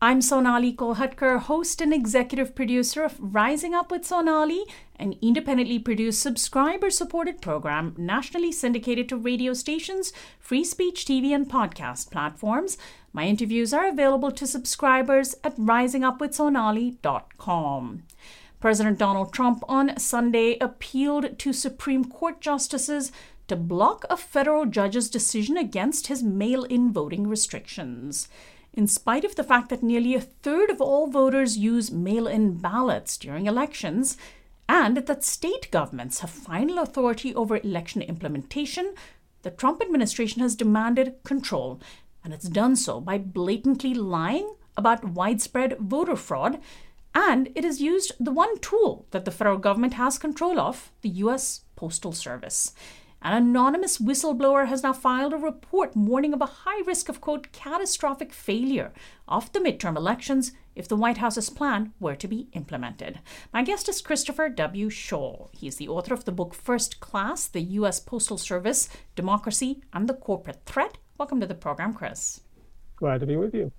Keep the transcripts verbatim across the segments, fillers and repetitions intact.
I'm Sonali Kolhatkar, host and executive producer of Rising Up with Sonali, an independently produced subscriber-supported program nationally syndicated to radio stations, free speech T V, and podcast platforms. My interviews are available to subscribers at rising up with sonali dot com. President Donald Trump on Sunday appealed to Supreme Court justices to block a federal judge's decision against his mail-in voting restrictions. In spite of the fact that nearly a third of all voters use mail-in ballots during elections, and that state governments have final authority over election implementation, the Trump administration has demanded control, and it's done so by blatantly lying about widespread voter fraud, and it has used the one tool that the federal government has control of, the U S Postal Service. An anonymous whistleblower has now filed a report warning of a high risk of, quote, catastrophic failure of the midterm elections if the White House's plan were to be implemented. My guest is Christopher W. Scholl. He's the author of the book First Class, The U S Postal Service, Democracy, and the Corporate Threat. Welcome to the program, Chris. Glad to be with you.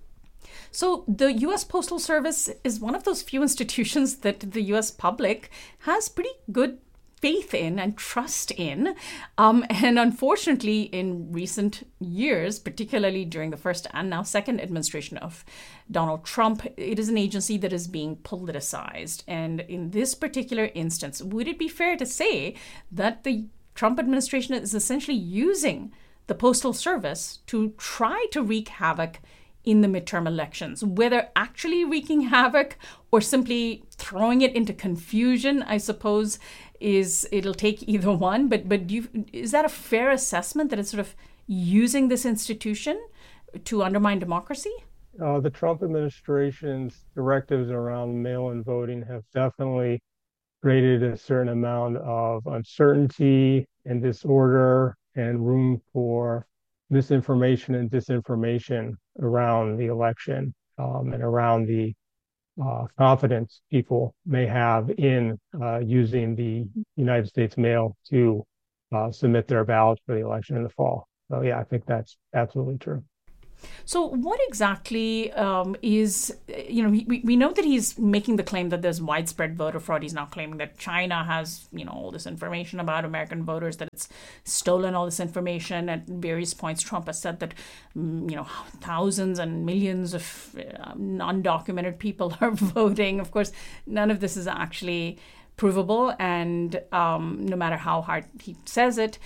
So the U S Postal Service is one of those few institutions that the U S public has pretty good faith in and trust in. Um, and unfortunately, in recent years, particularly during the first and now second administration of Donald Trump, it is an agency that is being politicized. And in this particular instance, would it be fair to say that the Trump administration is essentially using the Postal Service to try to wreak havoc in the midterm elections, whether actually wreaking havoc or simply throwing it into confusion, I suppose, is it'll take either one. But but do you, is that a fair assessment that it's sort of using this institution to undermine democracy? Uh, the Trump administration's directives around mail-in voting have definitely created a certain amount of uncertainty and disorder and room for misinformation and disinformation around the election um, and around the uh, confidence people may have in uh, using the United States mail to uh, submit their ballots for the election in the fall. So yeah, I think that's absolutely true. So what exactly um, is, you know, we, we know that he's making the claim that there's widespread voter fraud. He's now claiming that China has, you know, all this information about American voters, that it's stolen all this information. At various points, Trump has said that, you know, thousands and millions of uh, undocumented people are voting. Of course, none of this is actually provable, and um, no matter how hard he says it.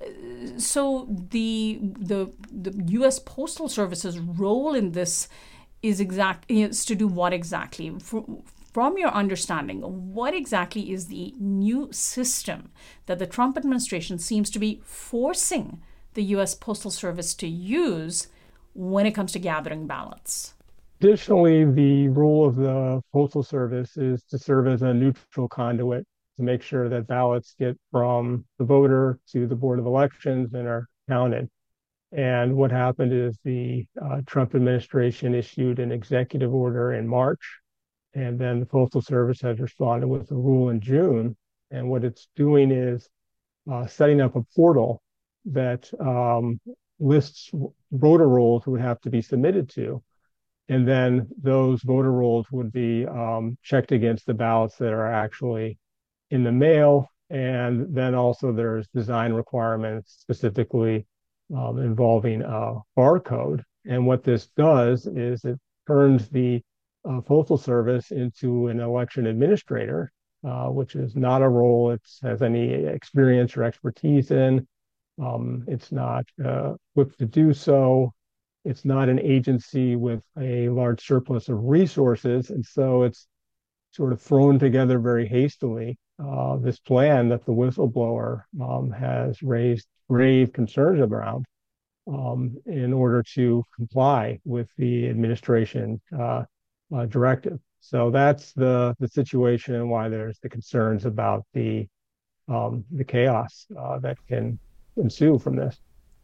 So the the the U S Postal Service's role in this is exact is to do what exactly? From your understanding, what exactly is the new system that the Trump administration seems to be forcing the U S Postal Service to use when it comes to gathering ballots? Additionally, the role of the Postal Service is to serve as a neutral conduit to make sure that ballots get from the voter to the Board of Elections and are counted. And what happened is the uh, Trump administration issued an executive order in March, and then the Postal Service has responded with a rule in June. And what it's doing is uh, setting up a portal that um, lists voter rolls would have to be submitted to. And then those voter rolls would be um, checked against the ballots that are actually in the mail. And then also there's design requirements specifically um, involving a barcode. And what this does is it turns the uh, Postal Service into an election administrator, uh, which is not a role it has any experience or expertise in. Um, it's not uh, equipped to do so. It's not an agency with a large surplus of resources. And so it's sort of thrown together very hastily uh, this plan that the whistleblower um, has raised grave concerns around um, in order to comply with the administration uh, uh, directive. So that's the the situation and why there's the concerns about the um, the chaos uh, that can ensue from this.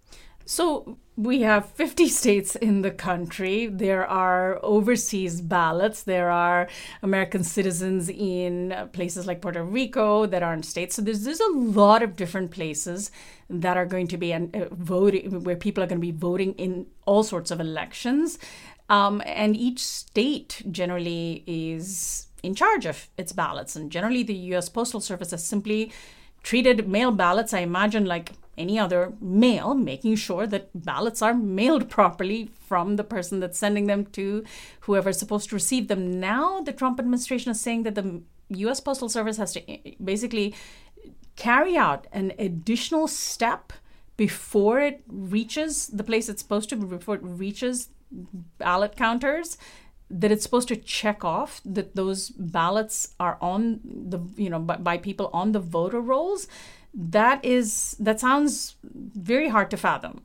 So we have fifty states in the country. There are overseas ballots. There are American citizens in places like Puerto Rico that aren't states. So there's there's a lot of different places that are going to be uh, voting, where people are going to be voting in all sorts of elections. Um, and each state generally is in charge of its ballots. And generally, the U S Postal Service has simply treated mail ballots, I imagine, like any other mail, making sure that ballots are mailed properly from the person that's sending them to whoever's supposed to receive them. Now, the Trump administration is saying that the U S Postal Service has to basically carry out an additional step before it reaches the place it's supposed to, before it reaches ballot counters, that it's supposed to check off that those ballots are on the, you know, by, by people on the voter rolls. That is, that sounds very hard to fathom.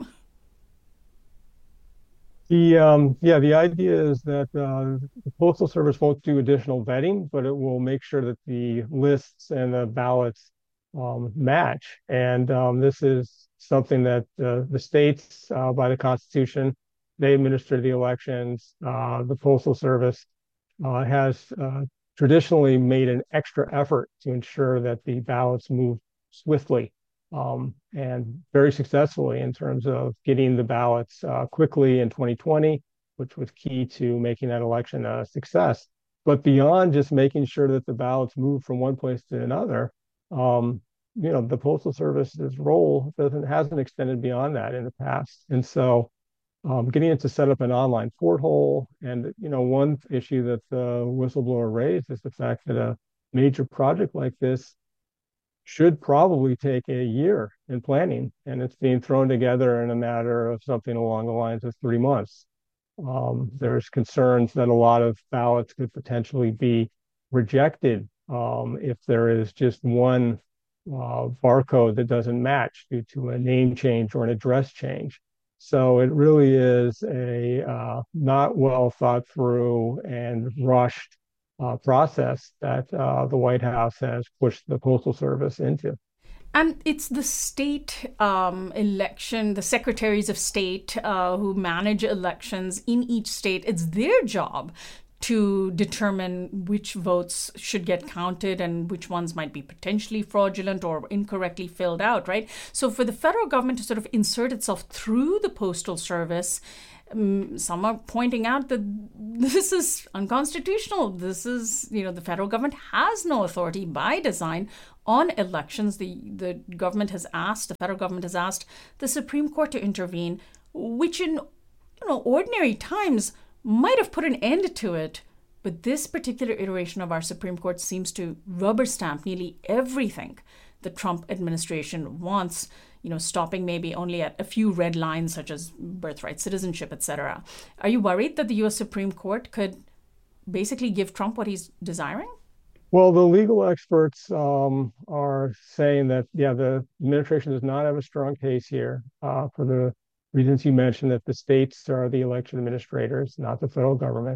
The um, yeah, the idea is that uh, the Postal Service won't do additional vetting, but it will make sure that the lists and the ballots um, match. And um, this is something that uh, the states, uh, by the Constitution, they administer the elections. Uh, the Postal Service uh, has uh, traditionally made an extra effort to ensure that the ballots move swiftly um, and very successfully in terms of getting the ballots uh, quickly in twenty twenty, which was key to making that election a success. But beyond just making sure that the ballots move from one place to another, um, you know, the Postal Service's role doesn't hasn't extended beyond that in the past. And so um, getting it to set up an online porthole, and you know, one issue that the whistleblower raised is the fact that a major project like this should probably take a year in planning, and it's being thrown together in a matter of something along the lines of three months. Um, there's concerns that a lot of ballots could potentially be rejected um, if there is just one uh, barcode that doesn't match due to a name change or an address change. So it really is a uh, not well thought through and rushed uh, process that uh, the White House has pushed the Postal Service into. And it's the state um, election, the secretaries of state uh, who manage elections in each state. It's their job to determine which votes should get counted and which ones might be potentially fraudulent or incorrectly filled out, right? So for the federal government to sort of insert itself through the Postal Service, um, some are pointing out that this is unconstitutional. This is, you know, the federal government has no authority by design on elections. The, the government has asked, the federal government has asked the Supreme Court to intervene, which in, you know, ordinary times might have put an end to it. But this particular iteration of our Supreme Court seems to rubber stamp nearly everything the Trump administration wants, you know, stopping maybe only at a few red lines such as birthright, citizenship, et cetera. Are you worried that the U S Supreme Court could basically give Trump what he's desiring? Well, the legal experts um, are saying that, yeah, the administration does not have a strong case here uh, for the reasons you mentioned, that the states are the election administrators, not the federal government.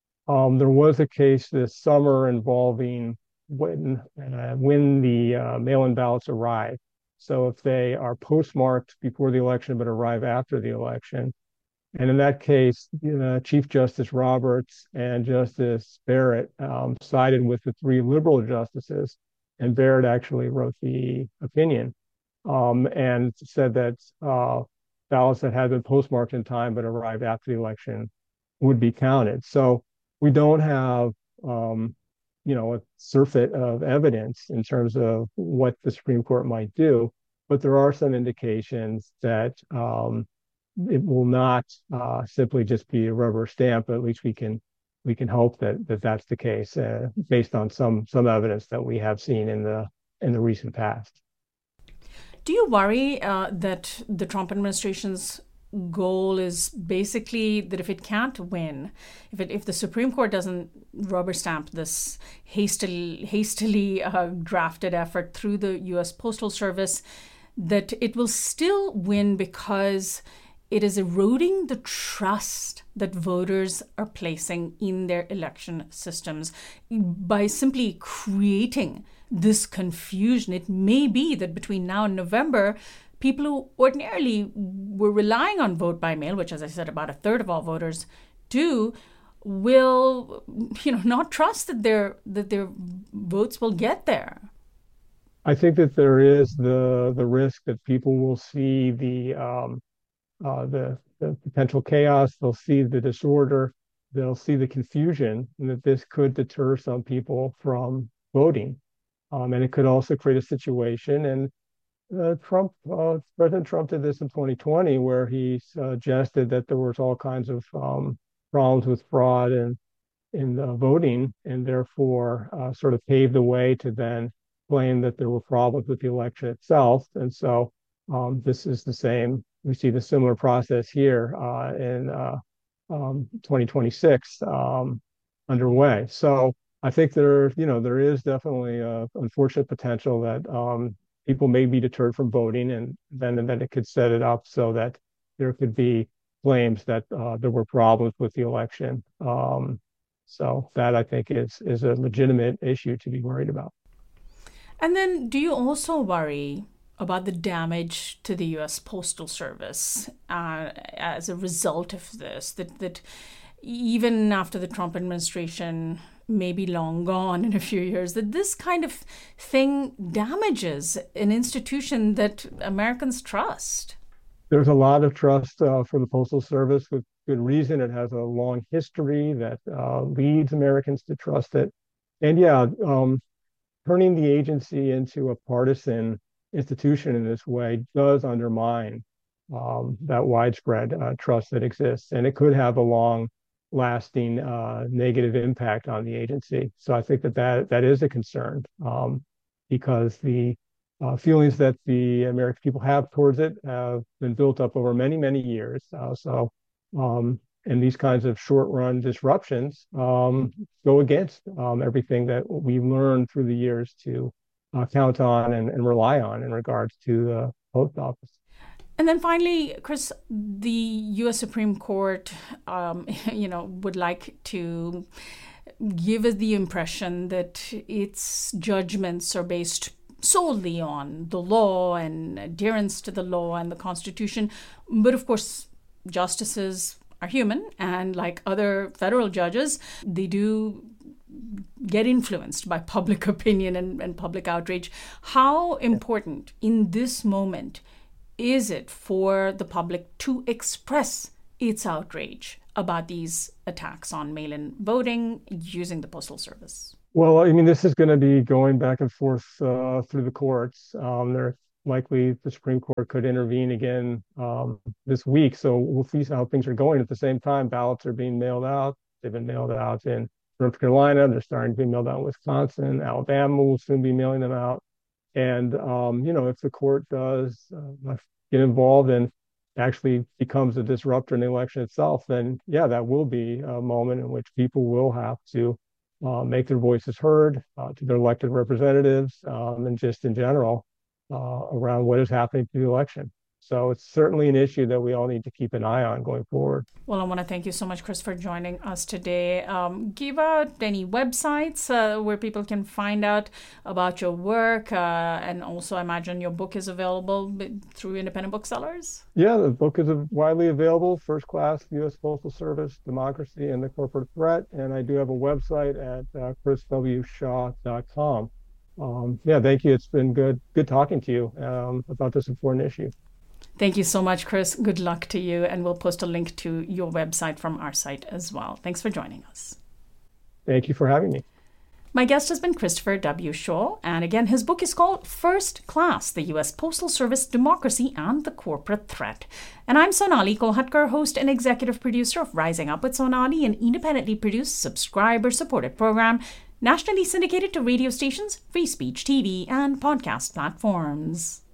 Um, there was a case this summer involving when uh, when the uh, mail-in ballots arrive. So if they are postmarked before the election but arrive after the election, and in that case, uh, Chief Justice Roberts and Justice Barrett um, sided with the three liberal justices, and Barrett actually wrote the opinion um, and said that uh, ballots that had been postmarked in time but arrived after the election would be counted. So we don't have, um, you know, a surfeit of evidence in terms of what the Supreme Court might do, but there are some indications that um, it will not uh, simply just be a rubber stamp. But at least we can we can hope that, that that's the case uh, based on some some evidence that we have seen in the in the recent past. Do you worry uh, that the Trump administration's goal is basically that if it can't win, if it if the Supreme Court doesn't rubber stamp this hastily hastily uh, drafted effort through the U S Postal Service, that it will still win because it is eroding the trust that voters are placing in their election systems by simply creating this confusion? It may be that between now and November, people who ordinarily were relying on vote by mail, which, as I said, about a third of all voters do, will, you know, not trust that their that their votes will get there. I think that there is the the risk that people will see the um, uh, the, the potential chaos, they'll see the disorder, they'll see the confusion, and that this could deter some people from voting. Um, and it could also create a situation, and uh, Trump, uh, President Trump did this in twenty twenty, where he suggested that there was all kinds of um, problems with fraud and in uh, voting, and therefore uh, sort of paved the way to then claim that there were problems with the election itself. And so um, this is the same. We see the similar process here uh, in uh, um, twenty twenty-six um, underway. So I think there, you know, there is definitely a unfortunate potential that um, people may be deterred from voting, and then and then it could set it up so that there could be claims that uh, there were problems with the election. Um, so that, I think, is is a legitimate issue to be worried about. And then, do you also worry about the damage to the U S Postal Service uh, as a result of this? That that even after the Trump administration may be long gone in a few years, that this kind of thing damages an institution that Americans trust? There's a lot of trust uh, for the Postal Service, with good reason. It has a long history that uh, leads Americans to trust it. And yeah, um, turning the agency into a partisan institution in this way does undermine um, that widespread uh, trust that exists. And it could have a long lasting uh, negative impact on the agency. So I think that that, that is a concern um, because the uh, feelings that the American people have towards it have been built up over many, many years. Uh, so, um, and these kinds of short-run disruptions um, go against um, everything that we learned through the years to uh, count on and, and rely on in regards to the post office. And then finally, Chris, the U S Supreme Court, um, you know, would like to give us the impression that its judgments are based solely on the law and adherence to the law and the Constitution. But of course, justices are human, and like other federal judges, they do get influenced by public opinion and, and public outrage. How important in this moment is it for the public to express its outrage about these attacks on mail-in voting using the Postal Service? Well, I mean, this is going to be going back and forth uh, through the courts. Um, they're likely the Supreme Court could intervene again um, this week. So we'll see how things are going. At the same time, ballots are being mailed out. They've been mailed out in North Carolina. They're starting to be mailed out in Wisconsin. Alabama will soon be mailing them out. And, um, you know, if the court does uh, get involved and actually becomes a disruptor in the election itself, then, yeah, that will be a moment in which people will have to uh, make their voices heard uh, to their elected representatives um, and just in general uh, around what is happening to the election. So it's certainly an issue that we all need to keep an eye on going forward. Well, I want to thank you so much, Chris, for joining us today. Um, give out any websites uh, where people can find out about your work. Uh, and also, I imagine your book is available through independent booksellers? Yeah, the book is widely available. First Class, U S Postal Service, Democracy and the Corporate Threat. And I do have a website at uh, chris w shaw dot com. Um, yeah, thank you. It's been good, good talking to you um, about this important issue. Thank you so much, Chris. Good luck to you. And we'll post a link to your website from our site as well. Thanks for joining us. Thank you for having me. My guest has been Christopher W. Shaw. And again, his book is called First Class, the U S Postal Service, Democracy and the Corporate Threat. And I'm Sonali Kolhatkar, host and executive producer of Rising Up with Sonali, an independently produced, subscriber-supported program nationally syndicated to radio stations, free speech T V, and podcast platforms.